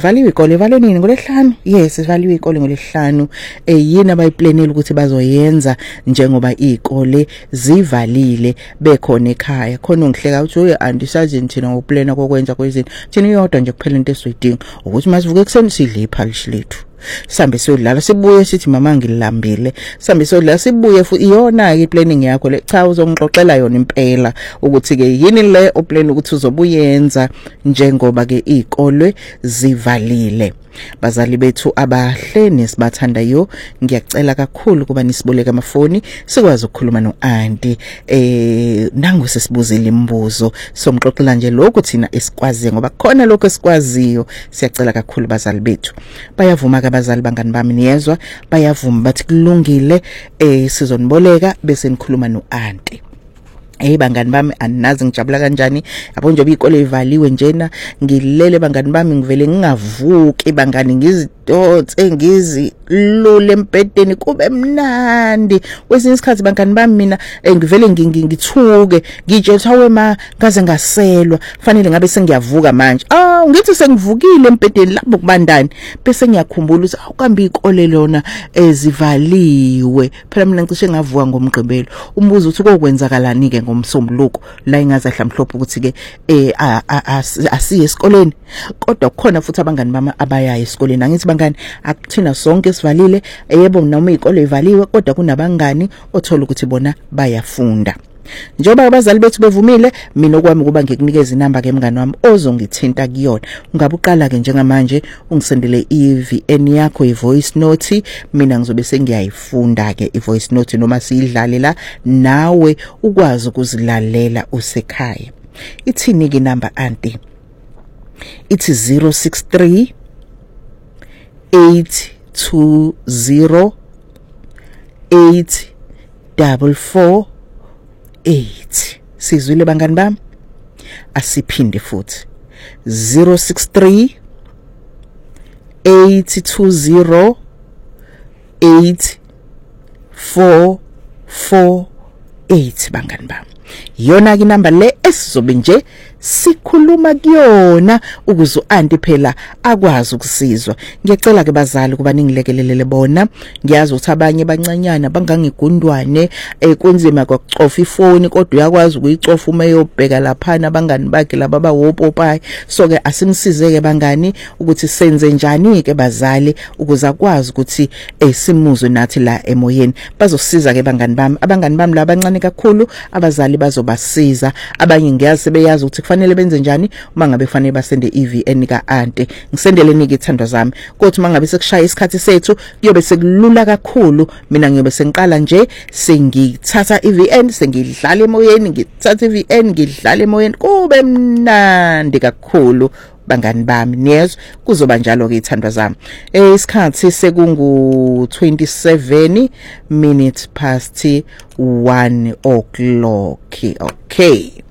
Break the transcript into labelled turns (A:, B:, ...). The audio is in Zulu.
A: valiwe ikole vale nini ngolesihlanu yes valiwe ikole ngolesihlanu yini abayiplanele ukuthi bazoyenza njengoba izikole zivalile bekhona ekhaya khona ungihleka uthi uye andisazi thina ngoplana kokwenza kwezinto thina iyodwa nje kuphela into esiyidinga ukuthi masivuke ekseni sidle iphalishi lethu sambe siyodlala sibuye sithi mama ngilambile sambe siyodlala sibuye futhi iyona ke planning yakho le cha uzongixoxela yona impela ukuthi ke yini le oplan ukuthi uzobuyenza njengoba ke izikole zivalile. Bazali bethu abahle nesibathandayo ngiyacela kakhulu kuba nisiboleka amafoni sikwazi ukukhuluma noAnti nangu sesibuzile imibuzo somxoxela nje lokho thina esikwazi ngoba khona lokho esikwaziyo siyacela kakhulu bazali bethu bayavuma ke abazali bangani bami niyezwa bayavuma bathi kulungile sizoniboleka bese nikhuluma noAnti. Bangani bami anazi ngijabula kanjani yabo nje izikole ivaliwe njena ngilele bangani bami ngivele ngingavuki bangani ngizidotse ngizilule empedeni kube mnandi kwesinye isikhathi bangani bami mina ngivele ngithuke ngitshela hawe ma ngaze ngaselwa fanele ngabe sengiyavuka manje ngithi sengivukile empedeni lapho kubandani bese ngiyakhumbula ukuthi awukambi izikole lona ezivaliwe phela mina ngicishe ngavuka ngomgqibelo umbuzo uthi kokwenzakalani ke ngomsombuluko la ingaza hlamhlophe ukuthi ke asiye esikoleni kodwa kukhona futhi abangani bami abayayo esikoleni angithi bangani akuthina sonke sivalile yebo noma izikole ivaliwe kodwa kunabangani othola ukuthi bona bayafunda. Njengoba abazali bethu bevumile mina okwami kuba ngikunikeza inamba ke mngani wami ozongithinta kuyona ungabuqala ke njengamanje ungisendele iVN yakho ivoice note mina ngizobe sengiyayifunda ke ivoice note noma siyidlale la nawe ukwazi ukuzilalela usekhaya. Ithini ke inamba Auntie? Ithi 063 820 844 8. Sizwile bangani bami asiphinde futhi 063 820 844 bangani bami yona ke inamba le esizobe nje sikhuluma kuyona ukuze uAnti phela akwazi ukusizwa. Ngiyacela ke bazali kuba ningilekelelele bona ngiyazi ukuthi abanye bancanyana bangangigundwane kunzima kokucofa ifoni kodwa uyakwazi ukuyicofa uma eyobheka laphana abangani bakhe laba bawopopayi so ke asimsize ke bangani ukuthi senze njani ke bazali ukuze akwazi ukuthi simuzwe nathi la emoyeni bazosiza ke bangani bami labancane kakhulu abazali bazobasiza abanye ngiyazi sebeyazi ukuthi kufanele benze njani uma ngabe kufanele basende iVN kaAnti ngisendele nike ithandwa zami kodwa uma ngabe sekushaya isikhathi sethu kuyobe sekulula kakhulu mina ngiyobe sengiqala nje sengithatha iVN sengidlala emoyeni ngithatha iVN ngidlala emoyeni kube mnandi kakhulu bangani bami niyezwa kuzoba njalo ke ithandwa zami isikhathi sekungu 27 minutes past 1 o'clock okay